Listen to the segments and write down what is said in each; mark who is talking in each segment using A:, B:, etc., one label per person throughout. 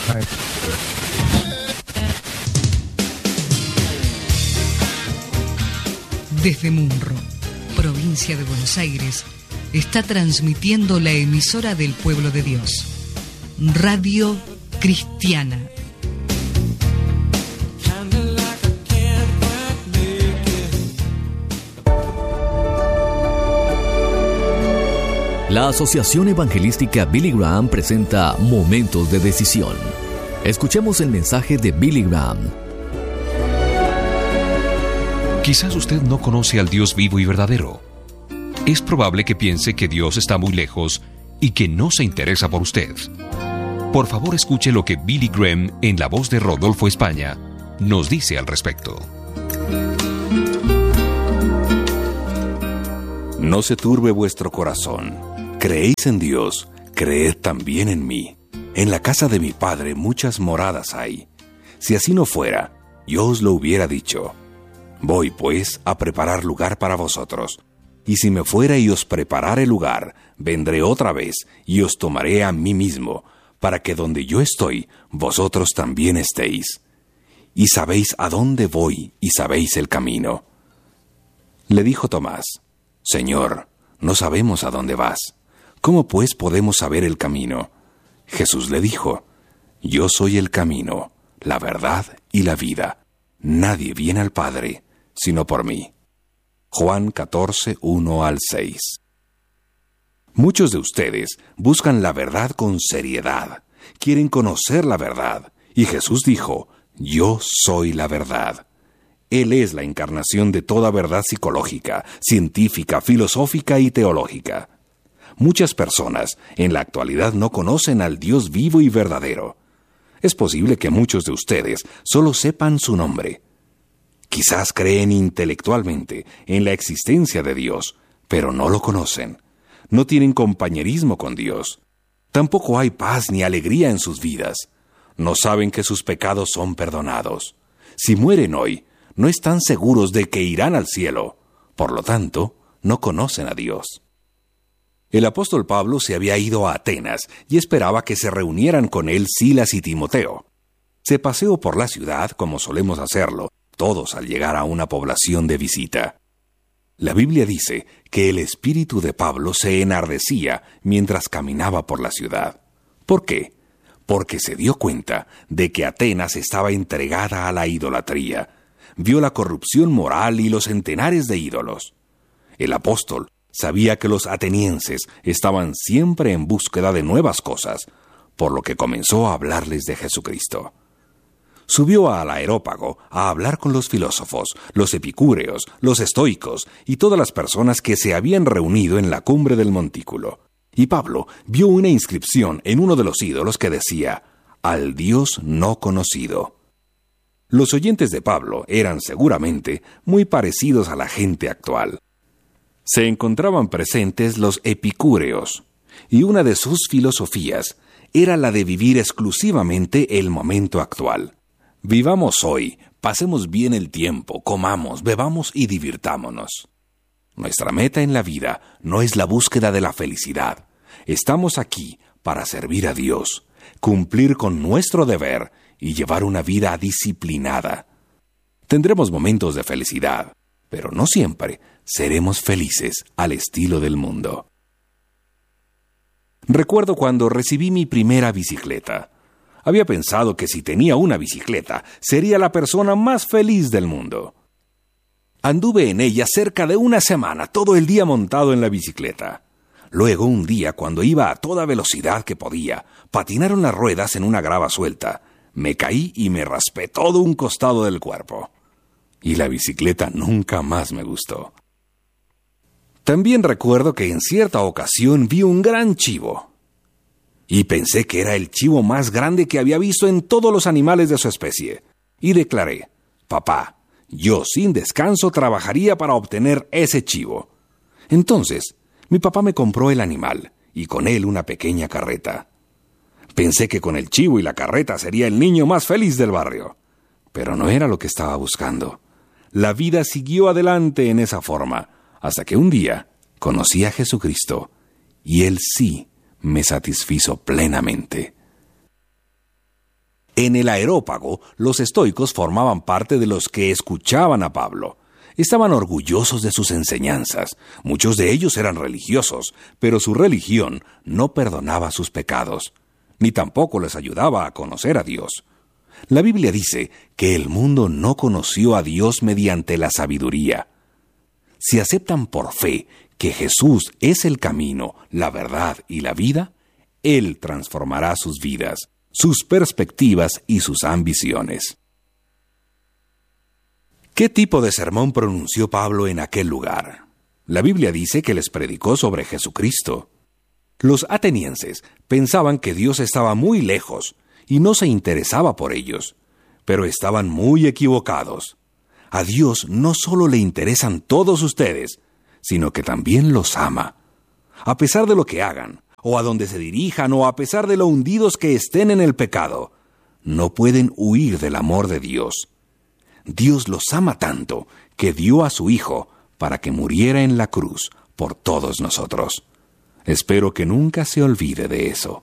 A: Desde Munro, provincia de Buenos Aires, está transmitiendo la emisora del Pueblo de Dios, Radio Cristiana.
B: La Asociación Evangelística Billy Graham presenta Momentos de Decisión. Escuchemos el mensaje de Billy Graham.
C: Quizás usted no conoce al Dios vivo y verdadero. Es probable que piense que Dios está muy lejos y que no se interesa por usted. Por favor, escuche lo que Billy Graham, en la voz de Rodolfo España, nos dice al respecto.
D: No se turbe vuestro corazón. Creéis en Dios, creed también en mí. En la casa de mi Padre muchas moradas hay. Si así no fuera, yo os lo hubiera dicho. Voy, pues, a preparar lugar para vosotros. Y si me fuera y os preparare lugar, vendré otra vez y os tomaré a mí mismo, para que donde yo estoy, vosotros también estéis. Y sabéis a dónde voy y sabéis el camino. Le dijo Tomás: Señor, no sabemos a dónde vas. ¿Cómo pues podemos saber el camino? Jesús le dijo: Yo soy el camino, la verdad y la vida. Nadie viene al Padre sino por mí. Juan 14, 1 al 6. Muchos de ustedes buscan la verdad con seriedad. Quieren conocer la verdad. Y Jesús dijo: Yo soy la verdad. Él es la encarnación de toda verdad psicológica, científica, filosófica y teológica. Muchas personas en la actualidad no conocen al Dios vivo y verdadero. Es posible que muchos de ustedes solo sepan su nombre. Quizás creen intelectualmente en la existencia de Dios, pero no lo conocen. No tienen compañerismo con Dios. Tampoco hay paz ni alegría en sus vidas. No saben que sus pecados son perdonados. Si mueren hoy, no están seguros de que irán al cielo. Por lo tanto, no conocen a Dios. El apóstol Pablo se había ido a Atenas y esperaba que se reunieran con él Silas y Timoteo. Se paseó por la ciudad como solemos hacerlo, todos al llegar a una población de visita. La Biblia dice que el espíritu de Pablo se enardecía mientras caminaba por la ciudad. ¿Por qué? Porque se dio cuenta de que Atenas estaba entregada a la idolatría. Vio la corrupción moral y los centenares de ídolos. El apóstol sabía que los atenienses estaban siempre en búsqueda de nuevas cosas, por lo que comenzó a hablarles de Jesucristo. Subió al Areópago a hablar con los filósofos, los epicúreos, los estoicos y todas las personas que se habían reunido en la cumbre del montículo. Y Pablo vio una inscripción en uno de los ídolos que decía: «Al Dios no conocido». Los oyentes de Pablo eran seguramente muy parecidos a la gente actual. Se encontraban presentes los epicúreos, y una de sus filosofías era la de vivir exclusivamente el momento actual. Vivamos hoy, pasemos bien el tiempo, comamos, bebamos y divirtámonos. Nuestra meta en la vida no es la búsqueda de la felicidad. Estamos aquí para servir a Dios, cumplir con nuestro deber y llevar una vida disciplinada. Tendremos momentos de felicidad, pero no siempre seremos felices al estilo del mundo. Recuerdo cuando recibí mi primera bicicleta. Había pensado que si tenía una bicicleta, sería la persona más feliz del mundo. Anduve en ella cerca de una semana, todo el día montado en la bicicleta. Luego, un día, cuando iba a toda velocidad que podía, patinaron las ruedas en una grava suelta. Me caí y me raspé todo un costado del cuerpo. Y la bicicleta nunca más me gustó. También recuerdo que en cierta ocasión vi un gran chivo. Y pensé que era el chivo más grande que había visto en todos los animales de su especie. Y declaré: «Papá, yo sin descanso trabajaría para obtener ese chivo». Entonces, mi papá me compró el animal y con él una pequeña carreta. Pensé que con el chivo y la carreta sería el niño más feliz del barrio. Pero no era lo que estaba buscando. La vida siguió adelante en esa forma, hasta que un día conocí a Jesucristo, y Él sí me satisfizo plenamente. En el Areópago, los estoicos formaban parte de los que escuchaban a Pablo. Estaban orgullosos de sus enseñanzas. Muchos de ellos eran religiosos, pero su religión no perdonaba sus pecados, ni tampoco les ayudaba a conocer a Dios. La Biblia dice que el mundo no conoció a Dios mediante la sabiduría. Si aceptan por fe que Jesús es el camino, la verdad y la vida, Él transformará sus vidas, sus perspectivas y sus ambiciones. ¿Qué tipo de sermón pronunció Pablo en aquel lugar? La Biblia dice que les predicó sobre Jesucristo. Los atenienses pensaban que Dios estaba muy lejos y no se interesaba por ellos, pero estaban muy equivocados. A Dios no solo le interesan todos ustedes, sino que también los ama. A pesar de lo que hagan, o a donde se dirijan, o a pesar de lo hundidos que estén en el pecado, no pueden huir del amor de Dios. Dios los ama tanto que dio a su Hijo para que muriera en la cruz por todos nosotros. Espero que nunca se olvide de eso.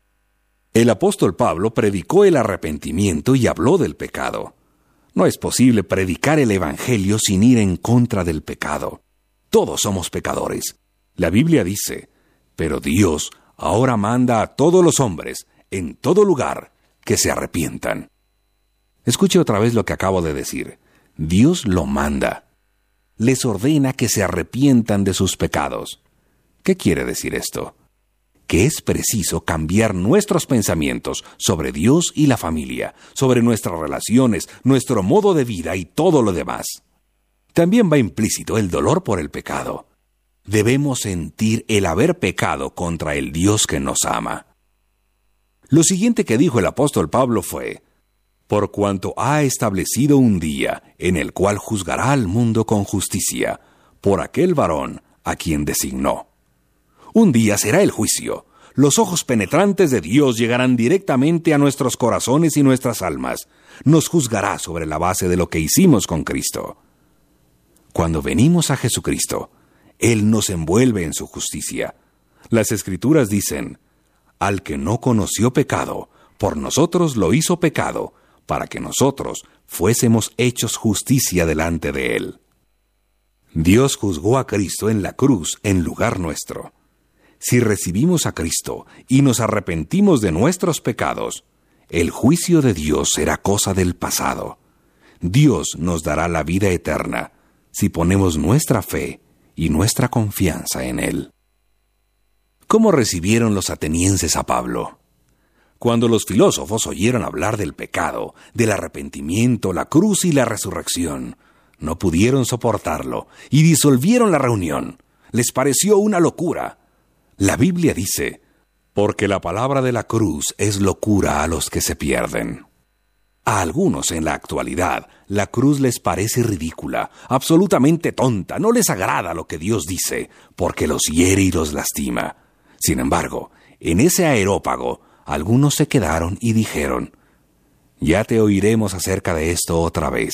D: El apóstol Pablo predicó el arrepentimiento y habló del pecado. No es posible predicar el Evangelio sin ir en contra del pecado. Todos somos pecadores. La Biblia dice, pero Dios ahora manda a todos los hombres, en todo lugar, que se arrepientan. Escuche otra vez lo que acabo de decir. Dios lo manda. Les ordena que se arrepientan de sus pecados. ¿Qué quiere decir esto? Que es preciso cambiar nuestros pensamientos sobre Dios y la familia, sobre nuestras relaciones, nuestro modo de vida y todo lo demás. También va implícito el dolor por el pecado. Debemos sentir el haber pecado contra el Dios que nos ama. Lo siguiente que dijo el apóstol Pablo fue, por cuanto ha establecido un día en el cual juzgará al mundo con justicia, por aquel varón a quien designó. Un día será el juicio. Los ojos penetrantes de Dios llegarán directamente a nuestros corazones y nuestras almas. Nos juzgará sobre la base de lo que hicimos con Cristo. Cuando venimos a Jesucristo, Él nos envuelve en su justicia. Las Escrituras dicen, al que no conoció pecado, por nosotros lo hizo pecado, para que nosotros fuésemos hechos justicia delante de Él. Dios juzgó a Cristo en la cruz en lugar nuestro. Si recibimos a Cristo y nos arrepentimos de nuestros pecados, el juicio de Dios será cosa del pasado. Dios nos dará la vida eterna si ponemos nuestra fe y nuestra confianza en Él. ¿Cómo recibieron los atenienses a Pablo? Cuando los filósofos oyeron hablar del pecado, del arrepentimiento, la cruz y la resurrección, no pudieron soportarlo y disolvieron la reunión. Les pareció una locura. La Biblia dice, porque la palabra de la cruz es locura a los que se pierden. A algunos en la actualidad, la cruz les parece ridícula, absolutamente tonta, no les agrada lo que Dios dice, porque los hiere y los lastima. Sin embargo, en ese Areópago, algunos se quedaron y dijeron, ya te oiremos acerca de esto otra vez.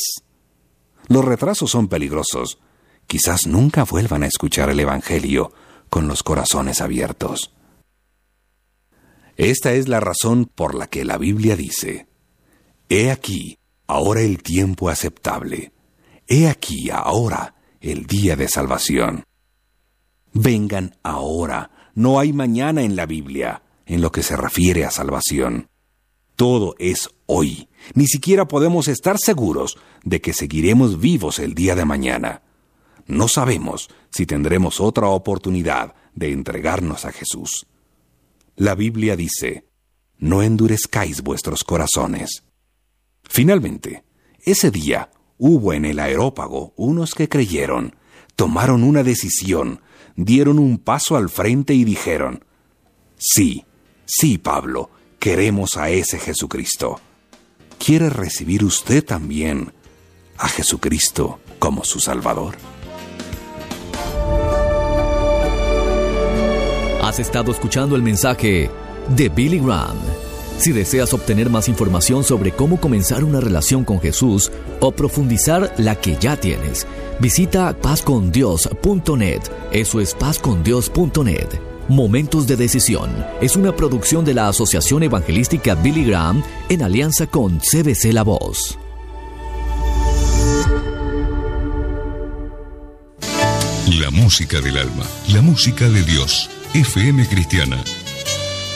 D: Los retrasos son peligrosos. Quizás nunca vuelvan a escuchar el Evangelio con los corazones abiertos. Esta es la razón por la que la Biblia dice, he aquí, ahora el tiempo aceptable. He aquí, ahora, el día de salvación. Vengan ahora. No hay mañana en la Biblia, en lo que se refiere a salvación. Todo es hoy. Ni siquiera podemos estar seguros de que seguiremos vivos el día de mañana. No sabemos si tendremos otra oportunidad de entregarnos a Jesús. La Biblia dice, no endurezcáis vuestros corazones. Finalmente, ese día hubo en el Areópago unos que creyeron, tomaron una decisión, dieron un paso al frente y dijeron, sí, Pablo, queremos a ese Jesucristo. ¿Quiere recibir usted también a Jesucristo como su Salvador?
B: Has estado escuchando el mensaje de Billy Graham. Si deseas obtener más información sobre cómo comenzar una relación con Jesús o profundizar la que ya tienes, visita pazcondios.net. Eso es pazcondios.net. Momentos de Decisión es una producción de la Asociación Evangelística Billy Graham en alianza con CBC La Voz.
E: La música del alma, la música de Dios. FM Cristiana